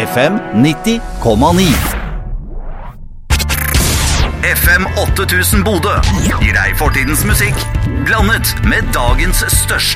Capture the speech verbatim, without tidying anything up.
F M nitti komma ni. F M åtte tusen Bodø gir deg fortidens musikk blandet med dagens største